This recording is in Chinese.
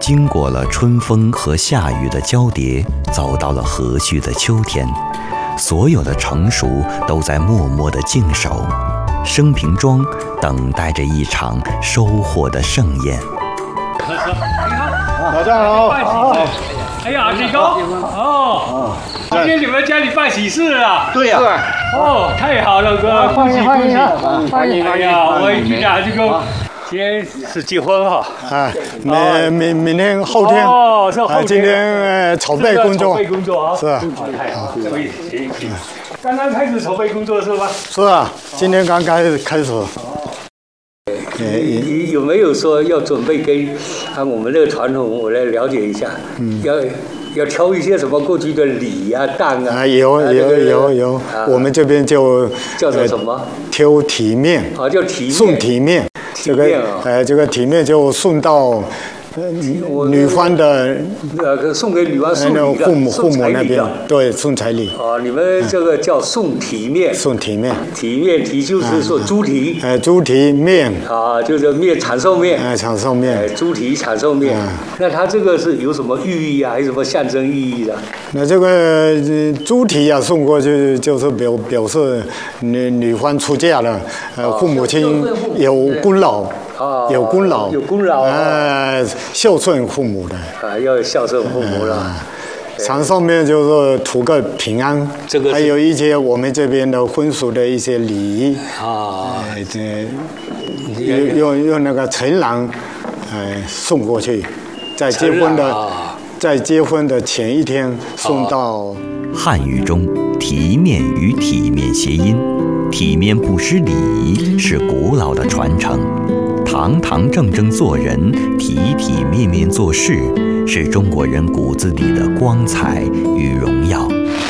经过了春风和夏雨的交叠，走到了和煦的秋天，所有的成熟都在默默地静守，生平庄等待着一场收获的盛宴。 老丈好， 哎呀，李哥，哦，今天你们家里办喜事啊？ 对呀， 哦，太好了，哥，恭喜恭喜！哎呀，我一听啊，这个今天是结婚哈。 啊，明天后天， 哦，是后天。 今天筹备工作， 筹备工作啊， 是啊， 太好，所以行。刚刚开始筹备工作是吧？ 是啊，今天刚开始。 你有没有说要准备跟按我们这个传统，我来了解一下？要挑一些什么过去的礼啊、当啊？ 有，我们这边就叫做什么？ 挑体面啊，叫体面。 送体面，这个体面就送到。女方的送给女方送礼的， 父母那边对送彩礼。 哦，你们这个叫送体面。送体面，体就是说猪蹄。 猪蹄面。 啊，就是面长寿面。 长寿面。 猪蹄长寿面。那它这个是有什么寓意啊？还是什么象征意义的？ 那这个猪蹄啊送过去，就是表示女方出嫁了，父母亲有功劳。有功劳，孝顺父母的要孝顺父母了。 长寿面就是图个平安， 这个还有一些我们这边的婚俗的一些礼仪用那个陈郎送过去，在结婚的前一天送到。 汉语中，体面与体面谐音，体面不失礼仪是古老的传承。堂堂正正做人，体体面面做事，是中国人骨子里的光彩与荣耀。